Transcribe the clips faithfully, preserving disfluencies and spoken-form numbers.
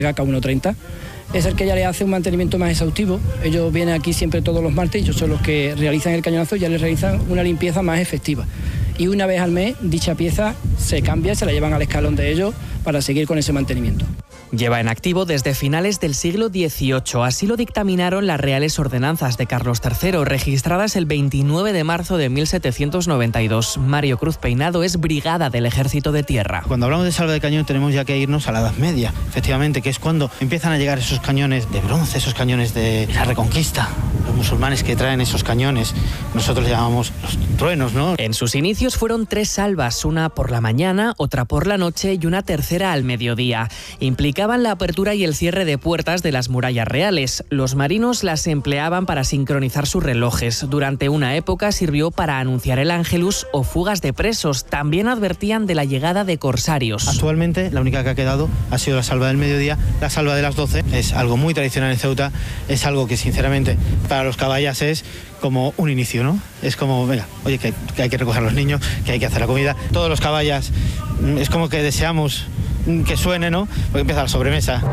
K uno treinta. Es el que ya le hace un mantenimiento más exhaustivo. Ellos vienen aquí siempre todos los martes y ellos son los que realizan el cañonazo y ya les realizan una limpieza más efectiva. Y una vez al mes dicha pieza se cambia y se la llevan al escalón de ellos para seguir con ese mantenimiento. Lleva en activo desde finales del siglo dieciocho. Así lo dictaminaron las Reales Ordenanzas de Carlos tercero, registradas el veintinueve de marzo de mil setecientos noventa y dos. Mario Cruz Peinado es brigada del Ejército de Tierra. Cuando hablamos de salva de cañón tenemos ya que irnos a la Edad Media, efectivamente, que es cuando empiezan a llegar esos cañones de bronce, esos cañones de la Reconquista. Los musulmanes que traen esos cañones, nosotros les llamamos los truenos, ¿no? En sus inicios fueron tres salvas, una por la mañana, otra por la noche y una tercera al mediodía. Implicaban la apertura y el cierre de puertas de las murallas reales. Los marinos las empleaban para sincronizar sus relojes. Durante una época sirvió para anunciar el Ángelus o fugas de presos. También advertían de la llegada de corsarios. Actualmente la única que ha quedado ha sido la salva del mediodía. La salva de las doce es algo muy tradicional en Ceuta, es algo que sinceramente para los caballas es como un inicio, ¿no? Es como, venga, oye, que, que hay que recoger a los niños, que hay que hacer la comida. Todos los caballas es como que deseamos que suene, ¿no? Porque empieza la sobremesa.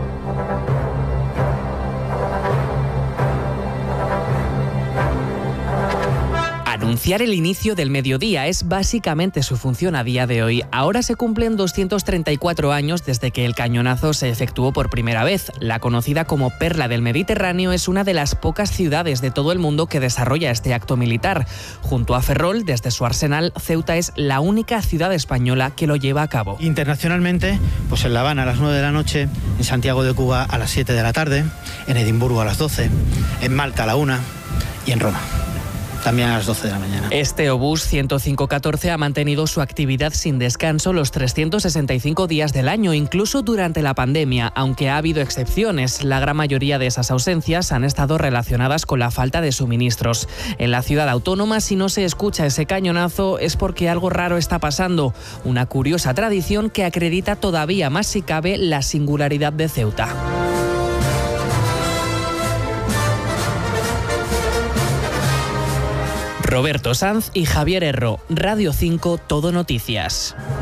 Anunciar el inicio del mediodía es básicamente su función a día de hoy. Ahora se cumplen doscientos treinta y cuatro años desde que el cañonazo se efectuó por primera vez. La conocida como Perla del Mediterráneo es una de las pocas ciudades de todo el mundo que desarrolla este acto militar. Junto a Ferrol, desde su arsenal, Ceuta es la única ciudad española que lo lleva a cabo. Internacionalmente, pues en La Habana a las nueve de la noche, en Santiago de Cuba a las siete de la tarde, en Edimburgo a las doce, en Malta a la una y en Roma también a las doce de la mañana. Este obús ciento cinco catorce ha mantenido su actividad sin descanso los trescientos sesenta y cinco días del año, incluso durante la pandemia, aunque ha habido excepciones. La gran mayoría de esas ausencias han estado relacionadas con la falta de suministros. En la ciudad autónoma, si no se escucha ese cañonazo, es porque algo raro está pasando. Una curiosa tradición que acredita todavía más, si cabe, la singularidad de Ceuta. Roberto Sanz y Javier Erro, Radio cinco, Todo Noticias.